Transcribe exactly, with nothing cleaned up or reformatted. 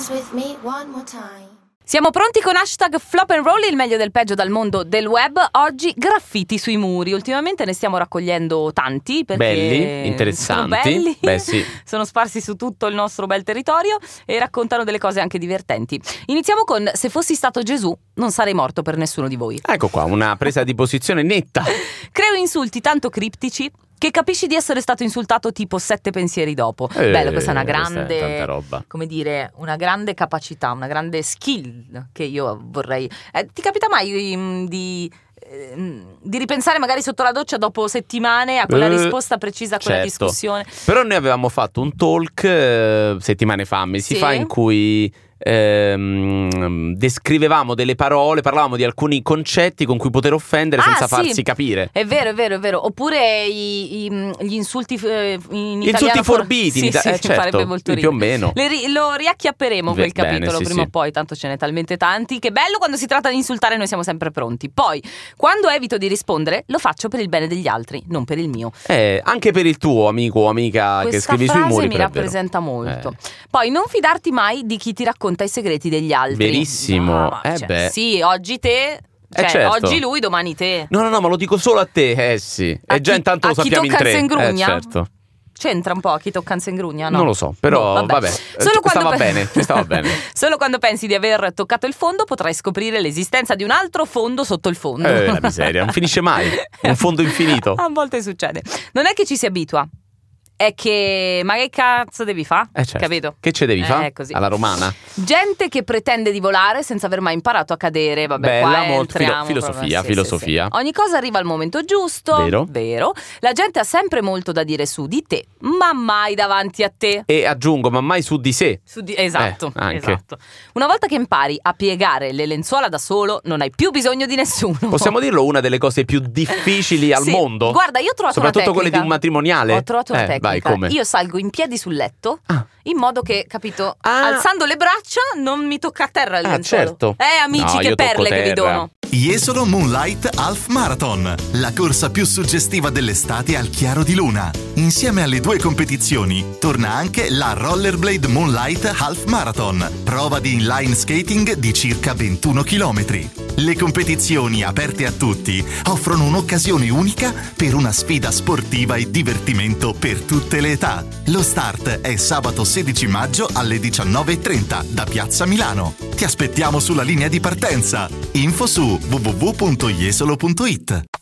dance with me one more time. Siamo pronti con hashtag Flop and Roll, il meglio del peggio dal mondo del web. Oggi graffiti sui muri. Ultimamente ne stiamo raccogliendo tanti perché belli, interessanti. Sono belli, Beh, sì. Sono sparsi su tutto il nostro bel territorio e raccontano delle cose anche divertenti. Iniziamo con: se fossi stato Gesù non sarei morto per nessuno di voi. Ecco qua, una presa di posizione netta. Creo insulti tanto criptici che capisci di essere stato insultato tipo sette pensieri dopo. Eh, Bello, questa è una questa grande, è tanta roba. come dire, una grande capacità, una grande skill che io vorrei. Eh, ti capita mai mm, di, eh, di ripensare magari sotto la doccia dopo settimane a quella Eh, risposta precisa a quella certo. discussione? Però noi avevamo fatto un talk eh, settimane fa, mesi Sì. fa, in cui ehm, descrivevamo delle parole, parlavamo di alcuni concetti con cui poter offendere Ah, senza sì. farsi capire. È vero, è vero, è vero. Oppure i, i- gli insulti eh, in Gli italiano insulti for- forbiti, in sì, ita- sì, eh, che certo, farebbe molto più o ridere. meno. Le ri- lo riacchiapperemo quel Beh, bene, capitolo sì, prima sì. o poi, tanto ce n'è talmente tanti. Che bello, quando si tratta di insultare noi siamo sempre pronti. Poi, quando evito di rispondere, lo faccio per il bene degli altri, non per il mio. Eh, anche per il tuo amico o amica che Questa scrivi sui frase muri, mi però è vero. rappresenta molto. Eh. Poi, non fidarti mai di chi ti racconta i segreti degli altri. Verissimo. No, ma Eh cioè, beh. sì, oggi te, cioè, Eh, certo. oggi lui, domani te. No, no, no, ma lo dico solo a te, eh sì. A E già chi- intanto a lo chi sappiamo in tocca tre. il sengrugna? Eh, certo. C'entra un po' a chi tocca in sengrugna, no? Non lo so, però Boh, vabbè. Solo Ci quando stava pe- bene, ci stava bene. Solo quando pensi di aver toccato il fondo potrai scoprire l'esistenza di un altro fondo sotto il fondo. Eh, la miseria, non finisce mai. È un fondo infinito. A volte succede. Non è che ci si abitua, è che ma che cazzo devi fare? Eh, certo. Capito? Che ce devi Eh, fare? così. Alla romana? Gente che pretende di volare senza aver mai imparato a cadere. Vabbè, Bella, qua molto entriamo filo- filosofia, proprio. Sì, filosofia. sì, sì. Ogni cosa arriva al momento giusto. Vero. Vero. La gente ha sempre molto da dire su di te, ma mai davanti a te. E aggiungo, ma mai su di sé. Su di- esatto, Eh, anche. esatto. Una volta che impari a piegare le lenzuola da solo, non hai più bisogno di nessuno. Possiamo dirlo, una delle cose più difficili al Sì. mondo? Guarda, io ho trovato una Soprattutto quelle di tecnica. un matrimoniale? Ho trovato una Eh, tecnica. vai, come? Io salgo in piedi sul letto, Ah. in modo che, capito, Ah. alzando le braccia non mi tocca a terra il Ah, lenzuolo. certo. Eh, amici, No, che io tocco perle che vi terra. dono. Jesolo Moonlight Half Marathon, la corsa più suggestiva dell'estate al chiaro di luna. Insieme alle due competizioni torna anche la Rollerblade Moonlight Half Marathon, prova di inline skating di circa ventuno chilometri. Le competizioni aperte a tutti offrono un'occasione unica per una sfida sportiva e divertimento per tutte le età. Lo start è sabato sedici maggio alle diciannove e trenta da Piazza Milano. Ti aspettiamo sulla linea di partenza. Info su w w w punto jesolo punto it.